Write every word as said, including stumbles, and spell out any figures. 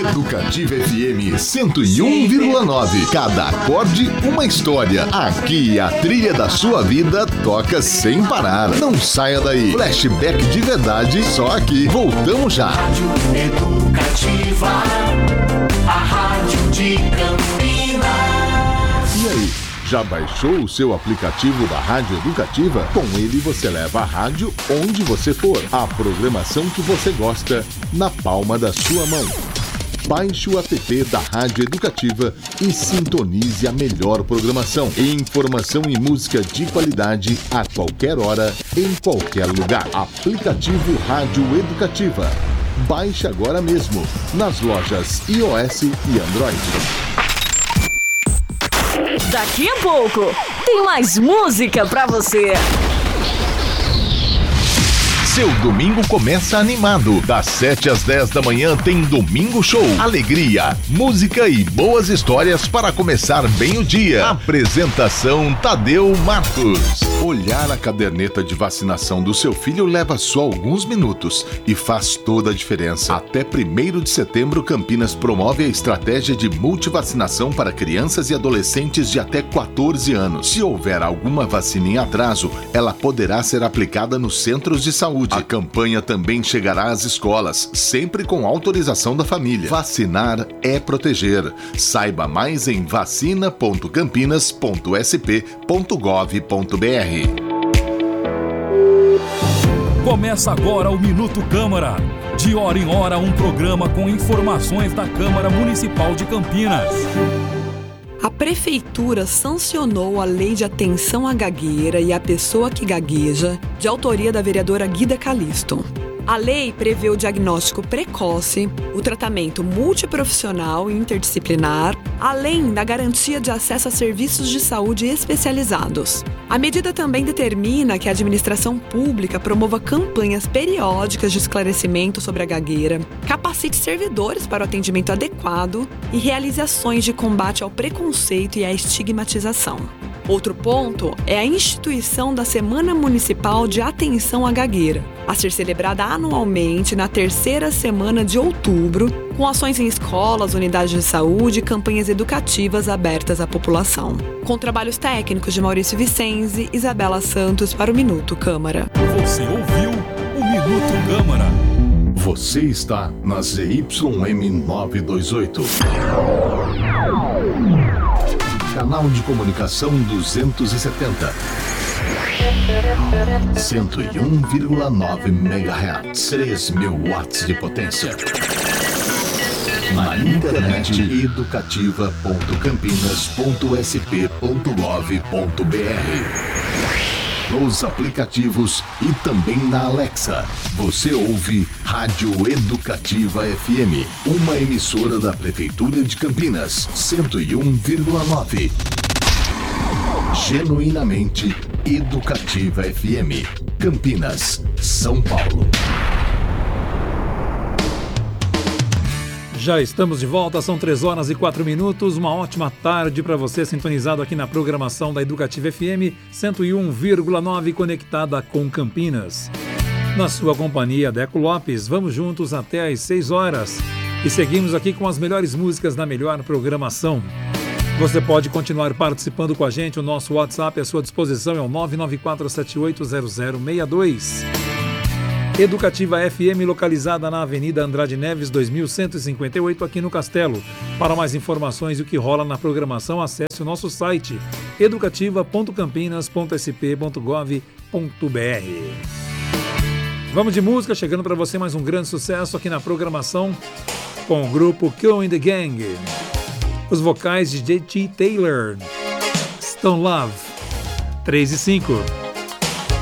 Educativa F M cento e um vírgula nove. Cada acorde, uma história. Aqui a trilha da sua vida toca sem parar. Não saia daí. Flashback de verdade, só aqui. Voltamos já. Rádio Educativa, a rádio de Campinas. E aí, já baixou o seu aplicativo da Rádio Educativa? Com ele você leva a rádio onde você for. A programação que você gosta na palma da sua mão. Baixe o app da Rádio Educativa e sintonize a melhor programação. Informação e música de qualidade a qualquer hora, em qualquer lugar. Aplicativo Rádio Educativa. Baixe agora mesmo nas lojas iOS e Android. Daqui a pouco tem mais música pra você. Seu domingo começa animado. Das sete às dez da manhã tem Domingo Show. Alegria, música e boas histórias para começar bem o dia. Apresentação Tadeu Matos. Olhar a caderneta de vacinação do seu filho leva só alguns minutos e faz toda a diferença. Até primeiro de setembro, Campinas promove a estratégia de multivacinação para crianças e adolescentes de até quatorze anos. Se houver alguma vacina em atraso, ela poderá ser aplicada nos centros de saúde. A campanha também chegará às escolas, sempre com autorização da família. Vacinar é proteger. Saiba mais em vacina ponto campinas ponto s p ponto gov ponto b r. Começa agora o Minuto Câmara. De hora em hora, um programa com informações da Câmara Municipal de Campinas. A Prefeitura sancionou a Lei de Atenção à Gagueira e à Pessoa que Gagueja, de autoria da vereadora Guida Calisto. A lei prevê o diagnóstico precoce, o tratamento multiprofissional e interdisciplinar, além da garantia de acesso a serviços de saúde especializados. A medida também determina que a administração pública promova campanhas periódicas de esclarecimento sobre a gagueira, capacite servidores para o atendimento adequado e realize ações de combate ao preconceito e à estigmatização. Outro ponto é a instituição da Semana Municipal de Atenção à Gagueira, a ser celebrada anualmente na terceira semana de outubro, com ações em escolas, unidades de saúde e campanhas educativas abertas à população. Com trabalhos técnicos de Maurício Vicenzi, Isabela Santos para o Minuto Câmara. Você ouviu o Minuto Câmara. Você está na Z Y M novecentos e vinte e oito. Canal de comunicação duzentos e setenta. cento e um vírgula nove megahertz. três mil watts de potência. Na internet, educativa ponto campinas ponto s p ponto gov ponto b r. Nos aplicativos e também na Alexa. Você ouve Rádio Educativa F M, uma emissora da Prefeitura de Campinas, cento e um vírgula nove. Genuinamente Educativa F M, Campinas, São Paulo. Já estamos de volta, são três horas e quatro minutos. Uma ótima tarde para você sintonizado aqui na programação da Educativa F M cento e um vírgula nove, conectada com Campinas. Na sua companhia, Deco Lopes, vamos juntos até às seis horas e seguimos aqui com as melhores músicas da melhor programação. Você pode continuar participando com a gente, o nosso WhatsApp à sua disposição é o nove nove quatro sete oito zero zero seis dois. Educativa F M, localizada na Avenida Andrade Neves, dois mil cento e cinquenta e oito, aqui no Castelo. Para mais informações e o que rola na programação, acesse o nosso site educativa ponto campinas ponto s p ponto gov ponto b r. Vamos de música, chegando para você mais um grande sucesso aqui na programação com o grupo Kill in the Gang. Os vocais de J T Taylor. Stone Love, três e cinco.